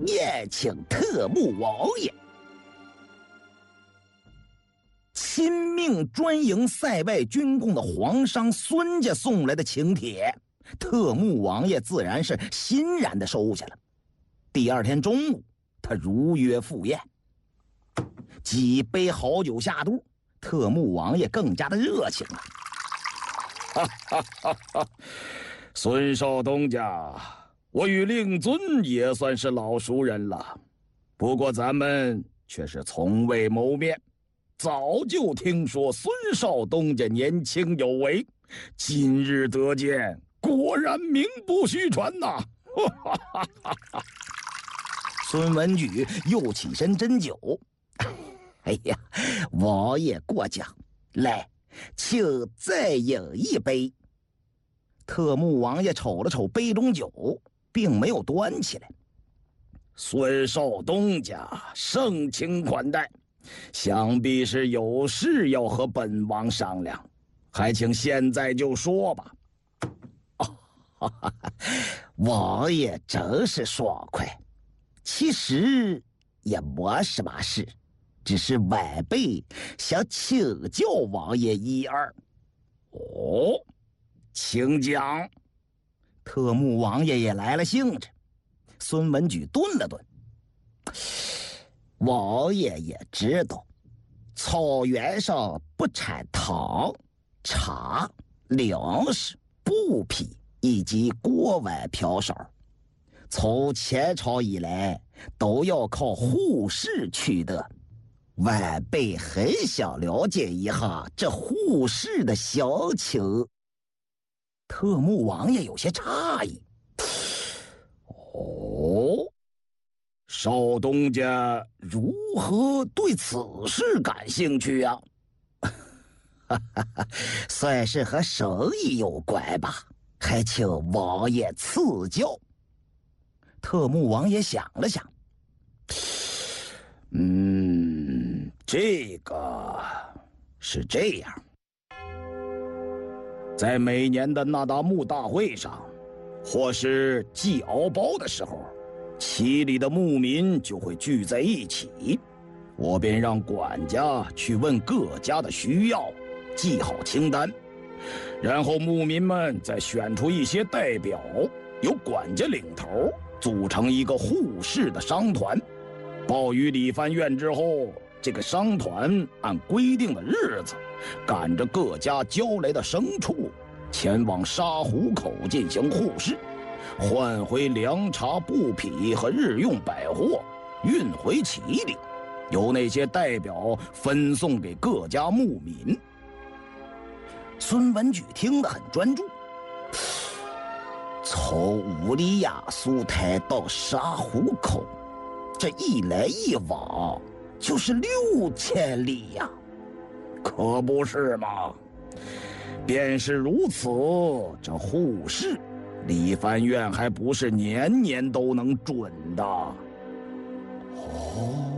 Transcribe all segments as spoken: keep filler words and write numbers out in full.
宴请特牧王爷。亲命专营塞外军贡的皇商孙家送来的请帖，特牧王爷自然是欣然地收下了。第二天中午，他如约赴宴，几杯好酒下肚，特牧王爷更加的热情了。 哈哈哈哈！孙少东家，我与令尊也算是老熟人了，不过咱们却是从未谋面。早就听说孙少东家年轻有为，今日得见，果然名不虚传呐！ 孙文举又起身斟酒。哎呀，王爷过奖，来，请再饮一杯。特牧王爷瞅了瞅杯中酒，并没有端起来。 孙少东家盛情款待，想必是有事要和本王商量，还请现在就说吧。 哦，哈哈，王爷真是爽快。其实也没什么事，只是晚辈想请教王爷一二。 哦，请讲。 特牧王爷也来了兴致。孙文举顿了顿。王爷也知道，草原上不产糖、茶、粮食、布匹以及锅碗瓢勺，从前朝以来都要靠护士取得。晚辈很想了解一下这护士的详情。特牧王爷有些诧异。 哦，少东家如何对此事感兴趣呀、 啊？算是和生意有关吧，还请王爷赐教。特牧王爷想了想， 嗯，这个是这样，在每年的那达慕大会上，或是祭敖包的时候，旗里的牧民就会聚在一起，我便让管家去问各家的需要，记好清单，然后牧民们再选出一些代表，由管家领头，组成一个护士的商团，报于理藩院之后，这个商团按规定的日子，赶着各家交来的牲畜，前往沙湖口进行护市，换回粮茶、布匹和日用百货，运回旗里，由那些代表分送给各家牧民。 孙文举听得很专注。从乌里雅苏台到沙湖口，这一来一往就是六千里呀， 可不是嘛？便是如此，这护士，理藩院还不是年年都能准的。 哦，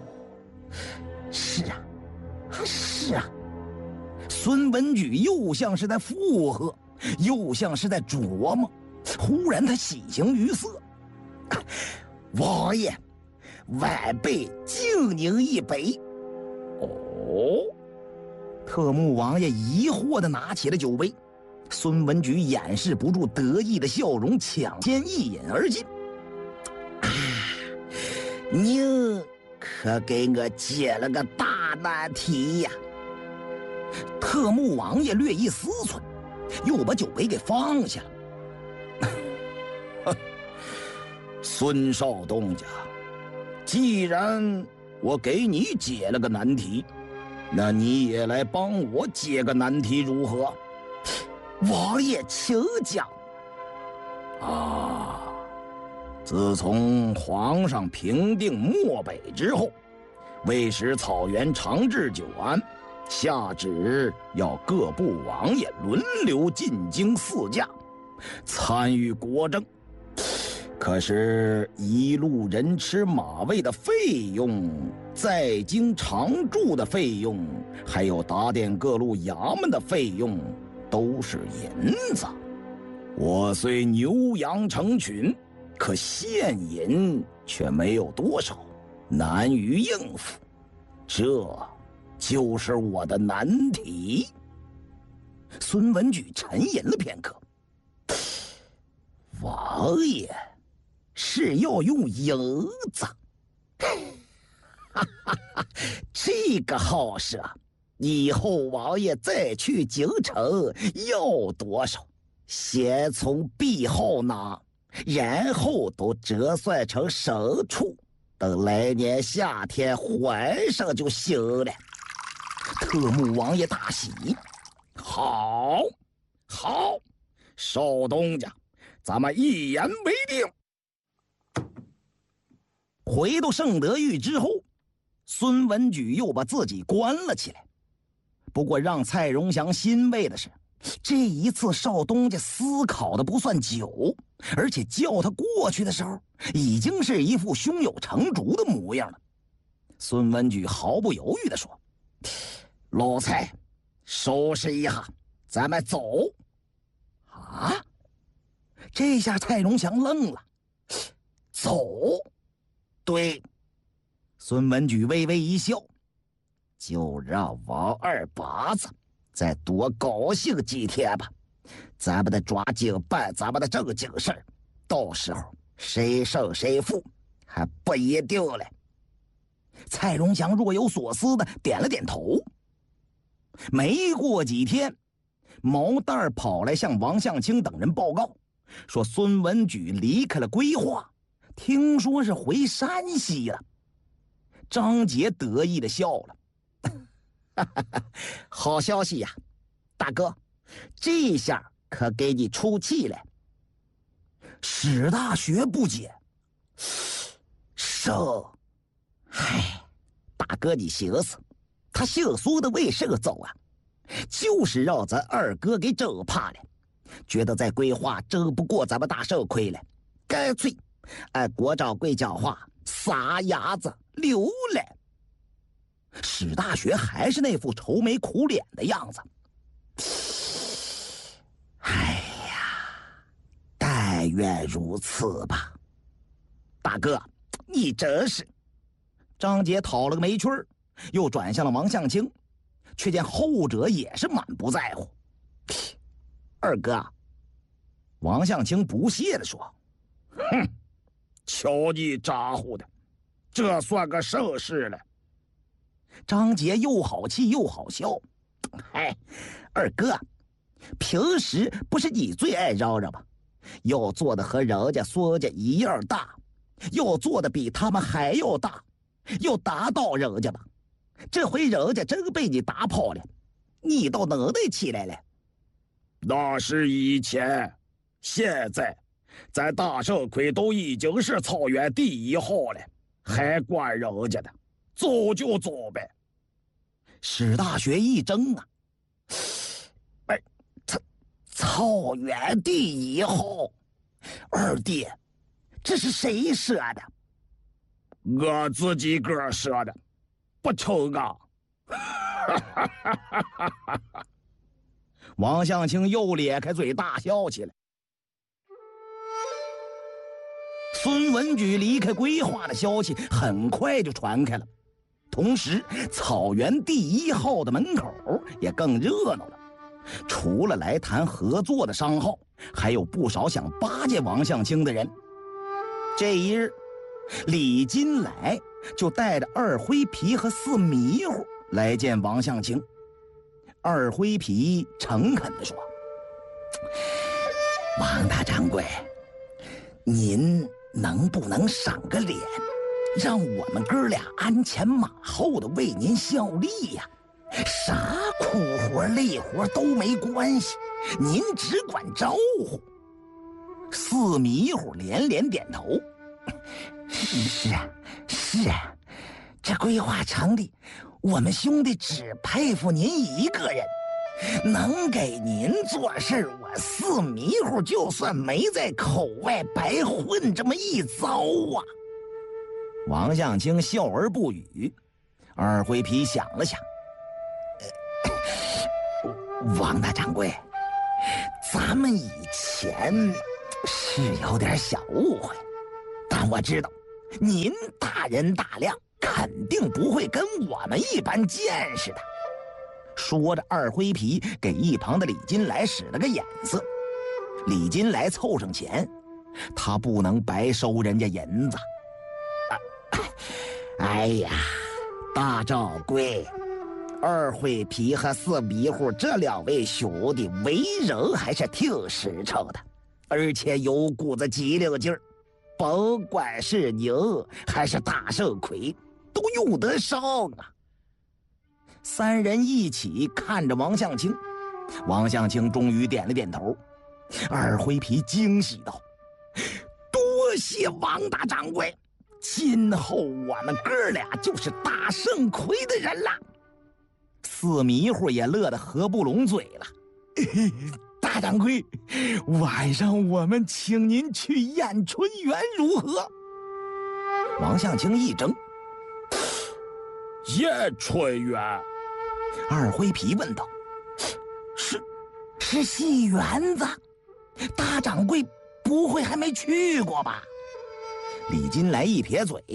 是啊，是啊。孙文举又像是在附和，又像是在琢磨。忽然他喜形于色。王爷，晚辈敬您一杯。 哦， 特牧王爷疑惑地拿起了酒杯，孙文举掩饰不住得意的笑容，抢先一饮而尽。啊，您可给我解了个大难题呀！特牧王爷略一思忖，又把酒杯给放下了。 孙少东家，既然我给你解了个难题，那你也来帮我解个难题如何？ 王爷请讲。 啊，自从皇上平定漠北之后，为使草原长治久安，下旨要各部王爷轮流进京四驾，参与国政。可是，一路人吃马喂的费用，在京常住的费用，还有打点各路衙门的费用，都是银子。我虽牛羊成群， 可现银却没有多少，难于应付，这就是我的难题。孙文举沉吟了片刻，王爷是要用银子，哈哈哈，这个好事啊！以后王爷再去京城要多少，先从币号拿，然后都折算成牲畜，等来年夏天还上就行了。特木王爷大喜，好，好，少东家，咱们一言为定。回到盛德峪之后，孙文举又把自己关了起来。不过让蔡荣祥欣慰的是，这一次少东家思考的不算久，而且叫他过去的时候，已经是一副胸有成竹的模样了。孙文举毫不犹豫地说：“老蔡，收拾一下，咱们走。”啊！这下蔡荣祥愣了。走？对。孙文举微微一笑，就让王二把子再多高兴几天吧。咱们得抓紧办咱们的正经事儿，到时候谁胜谁负还不一定嘞。蔡荣祥若有所思的点了点头。没过几天，毛蛋跑来向王向清等人报告，说孙文举离开了归化，听说是回山西了。张杰得意的笑了，哈哈哈，好消息呀，大哥，这下可给你出气了。史大学不解，胜，唉，大哥你寻思，他姓苏的为什么走啊？就是让咱二哥给整怕了，觉得在规划争不过咱们大圣亏了，干脆按国掌柜讲话，撒丫子溜了。史大学还是那副愁眉苦脸的样子。哎呀，但愿如此吧。大哥，你真是……张杰讨了个没趣儿，又转向了王向清，却见后者也是满不在乎。二哥，王向清不屑地说：“哼，瞧你咋呼的，这算个盛事了。”张杰又好气又好笑：“嗨，二哥，平时不是你最爱嚷嚷吗？要做的和人家孙家一样大，要做的比他们还要大，要打倒人家吧。这回人家真被你打跑了，你倒能耐起来了。”那是以前，现在咱大圣魁都已经是草原第一号了，还管人家的？走就走呗。史大学一怔啊，哎，草草原第一号，二弟，这是谁说的？我自己个儿说的，不成啊！王向清又咧开嘴大笑起来。孙文举离开归化的消息很快就传开了，同时草原第一号的门口也更热闹了。除了来谈合作的商号，还有不少想巴结王向清的人。这一日，李金来就带着二灰皮和四迷糊来见王向清。二灰皮诚恳地说：“王大掌柜，您能不能赏个脸，让我们哥俩鞍前马后的为您效力呀？啥苦活累活都没关系，您只管招呼。”四迷糊连连点头：“是啊，是啊，这规划城里，我们兄弟只佩服您一个人，能给您做事，我四迷糊就算没在口外白混这么一遭啊。”王向清笑而不语。二灰皮想了想：“呃、王大掌柜，咱们以前是有点小误会。 但我知道，您大人大量，肯定不会跟我们一般见识的。说着，二灰皮给一旁的李金来使了个眼色。李金来凑上前，他不能白收人家银子。啊、哎呀，大掌柜，二灰皮和四迷糊这两位兄弟为人还是挺实诚的，而且有股子机灵劲儿，甭管是您还是大圣魁，都用得上啊。三人一起看着王向清，王向清终于点了点头。二灰皮惊喜道：多谢王大掌柜，今后我们哥俩就是大圣魁的人了。四迷糊也乐得合不拢嘴了。大掌柜，晚上我们请您去燕春园如何？王向清一怔。 燕春园？ 二灰皮问道。是是戏园子，大掌柜不会还没去过吧？李金来一撇嘴，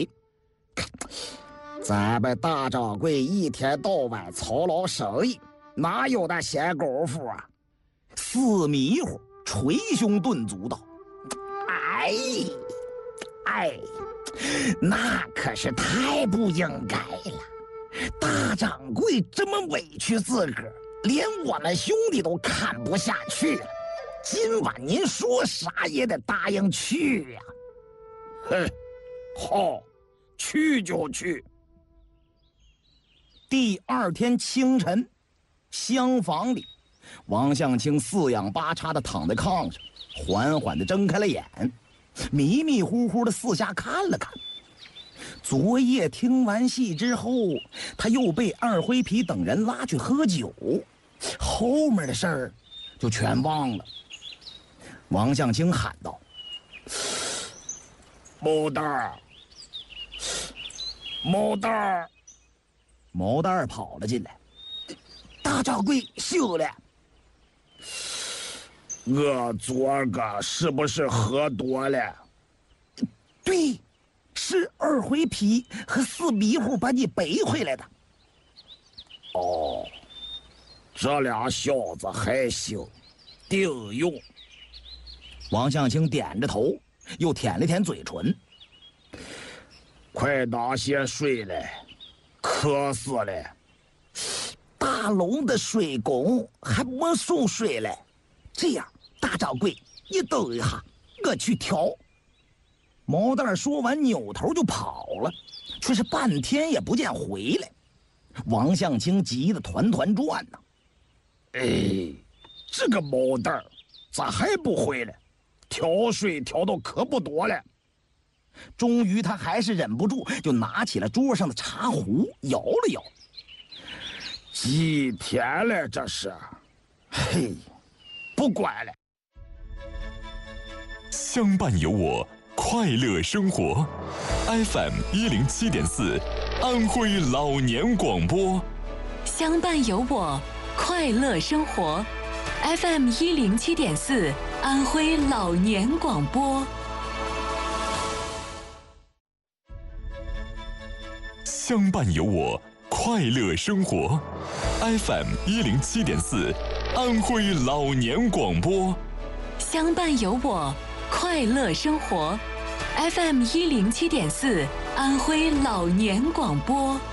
咱们大掌柜一天到晚操劳生意，哪有那闲工夫啊？四迷糊捶胸顿足道：哎哎，那可是太不应该了。大掌柜这么委屈自个儿，连我们兄弟都看不下去了。今晚您说啥也得答应去呀、 啊！哼，好，去就去。 第二天清晨，厢房里，王向清四仰八叉地躺在炕上，缓缓地睁开了眼，迷迷糊糊地四下看了看。昨夜听完戏之后，他又被二灰皮等人拉去喝酒，后面的事儿就全忘了。王向清喊道： 毛蛋儿，毛蛋儿！ 毛蛋儿跑了进来。大掌柜醒了。 我昨个是不是喝多了？ 对，是二灰皮和四迷糊把你背回来的。 哦，这俩小子还行，顶用。 王向清点着头，又舔了舔嘴唇。 快拿些水来，渴死了。 大龙的水工还没送水来，这样，大掌柜，你等一下，我去挑。毛蛋说完，扭头就跑了，却是半天也不见回来。王向清急得团团转呢。 哎，这个毛蛋咋还不回来？挑水挑到可不多了。 终于，他还是忍不住，就拿起了桌上的茶壶，摇了摇。 几天了这是？嘿，不管了。 相伴有我，快乐生活。F M 一零七点四，安徽老年广播。 相伴有我，快乐生活。F M 一零七点四，安徽老年广播。 相伴有我，快乐生活。F M 一零七点四，安徽老年广播。 相伴有我，快乐生活。F M 一零七点四，安徽老年广播。